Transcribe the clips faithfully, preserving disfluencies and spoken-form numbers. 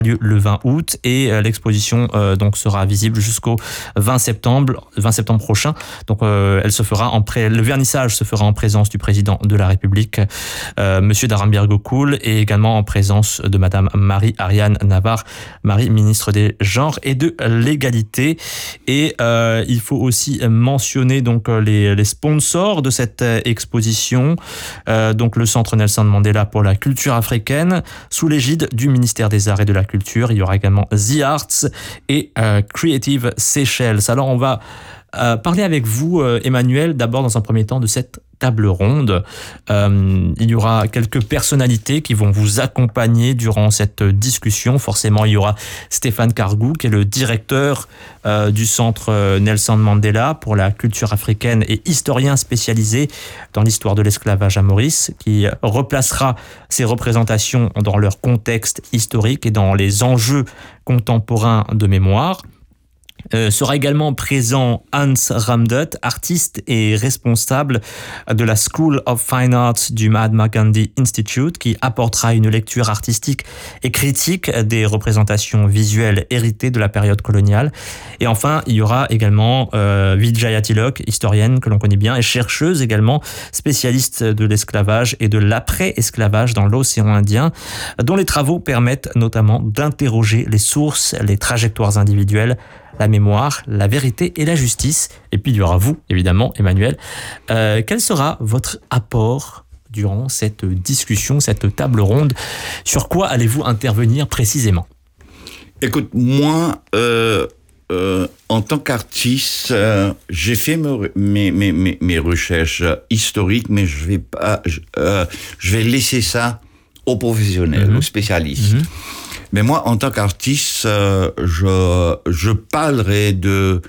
lieu le vingt août et euh, l'exposition euh, donc sera visible jusqu'au vingt septembre prochain. Donc euh, elle se fera en pré- le vernissage se fera en présence du président de la République, euh, Monsieur Darambier Gokoul, et également en présence de Madame Marie-Ariane Navarre, Marie ministre des Genres et de l'Égalité. Et euh, il faut aussi mentionner donc les, les sponsors de cette exposition. Euh, donc le Centre Nelson Mandela pour la culture africaine, sous l'égide du ministère des Arts et de la Culture. Il y aura également The Arts et euh, Creative Seychelles. Alors on va euh, parler avec vous, euh, Emmanuel, d'abord dans un premier temps de cette table ronde. Euh, il y aura quelques personnalités qui vont vous accompagner durant cette discussion. Forcément, il y aura Stéphane Cargou, qui est le directeur euh, du Centre Nelson Mandela pour la culture africaine et historien spécialisé dans l'histoire de l'esclavage à Maurice, qui replacera ces représentations dans leur contexte historique et dans les enjeux contemporains de mémoire. Euh, sera également présent Hans Ramdut, artiste et responsable de la School of Fine Arts du Mahatma Gandhi Institute, qui apportera une lecture artistique et critique des représentations visuelles héritées de la période coloniale. Et enfin, il y aura également euh, Vijaya Tilok, historienne que l'on connaît bien, et chercheuse également, spécialiste de l'esclavage et de l'après-esclavage dans l'océan Indien, dont les travaux permettent notamment d'interroger les sources, les trajectoires individuelles, la mémoire, la vérité et la justice. Et puis il y aura vous, évidemment, Emmanuel. Euh, quel sera votre apport durant cette discussion, cette table ronde? Sur quoi allez-vous intervenir précisément? Écoute, moi, euh, euh, en tant qu'artiste, euh, j'ai fait mes, mes, mes, mes recherches historiques, mais je vais pas, je, euh, je vais laisser ça aux professionnels, mmh. aux spécialistes. Mmh. Mais moi, en tant qu'artiste, euh, je, je parlerai de,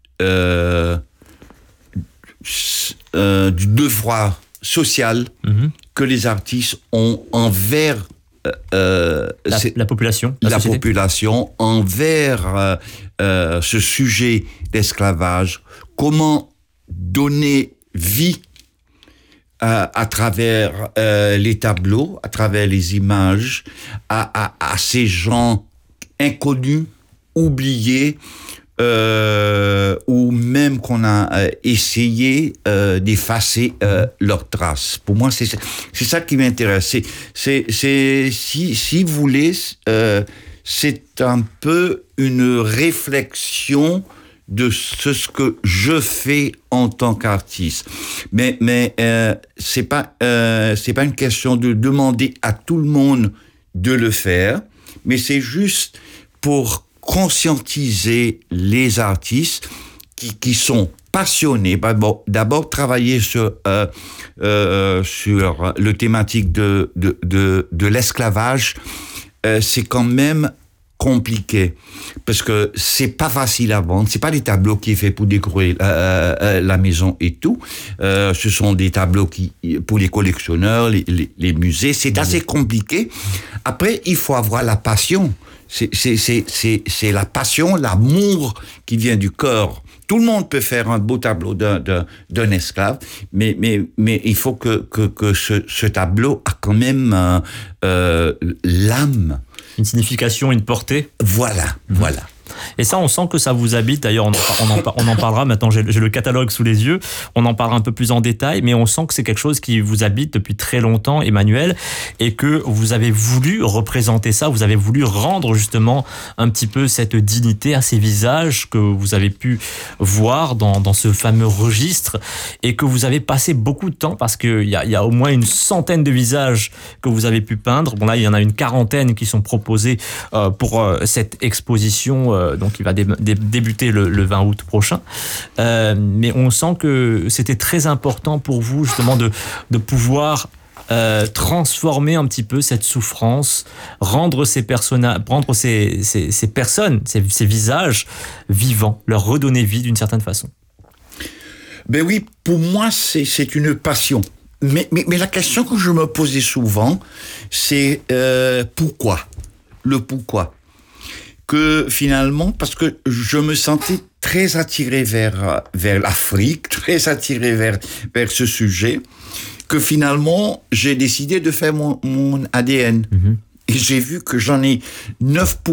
euh, euh, du devoir social mm-hmm. que les artistes ont envers euh, la, la population, la, la population, envers euh, euh, ce sujet d'esclavage. Comment donner vie à, à travers euh, les tableaux, à travers les images, à, à, à ces gens inconnus, oubliés, euh, ou même qu'on a euh, essayé euh, d'effacer euh, leurs traces. Pour moi, c'est, c'est ça qui m'intéresse. C'est, c'est, c'est si, si vous voulez, euh, c'est un peu une réflexion de ce, ce que je fais en tant qu'artiste. Mais, mais euh, c'est pas, euh, c'est pas une question de demander à tout le monde de le faire, mais c'est juste pour conscientiser les artistes qui, qui sont passionnés. Bon, d'abord, travailler sur, euh, euh, sur le thématique de, de, de, de l'esclavage, euh, c'est quand même compliqué parce que c'est pas facile à vendre, c'est pas des tableaux qui est fait pour décorer euh, euh, la maison et tout, euh, ce sont des tableaux qui pour les collectionneurs, les, les, les musées, c'est assez compliqué. Après, il faut avoir la passion, c'est, c'est, c'est, c'est, c'est la passion, l'amour qui vient du corps. Tout le monde peut faire un beau tableau d'un, d'un, d'un esclave, mais, mais, mais il faut que, que, que ce, ce tableau a quand même euh, euh, l'âme. Une signification, une portée. Voilà, mmh. voilà. Et ça, on sent que ça vous habite. D'ailleurs, on en, on en, on en parlera. Maintenant, j'ai, j'ai le catalogue sous les yeux. On en parlera un peu plus en détail, mais on sent que c'est quelque chose qui vous habite depuis très longtemps, Emmanuel, et que vous avez voulu représenter ça. Vous avez voulu rendre justement un petit peu cette dignité à ces visages que vous avez pu voir dans, dans ce fameux registre, et que vous avez passé beaucoup de temps, parce qu'il y a, il y a au moins une centaine de visages que vous avez pu peindre. Bon, là, il y en a une quarantaine qui sont proposés euh, pour euh, cette exposition. Euh, donc, il va dé- dé- débuter le, le vingt août prochain. Euh, mais on sent que c'était très important pour vous, justement, de, de pouvoir euh, transformer un petit peu cette souffrance, rendre ces, personna- rendre ces, ces, ces personnes, ces, ces visages vivants, leur redonner vie d'une certaine façon. Ben oui, pour moi, c'est, c'est une passion. Mais, mais, mais la question que je me posais souvent, c'est euh, pourquoi ? Le pourquoi ? Que finalement, parce que je me sentais très attiré vers, vers l'Afrique, très attiré vers, vers ce sujet, que finalement, j'ai décidé de faire mon, mon A D N. Mm-hmm. et j'ai vu que j'en ai neuf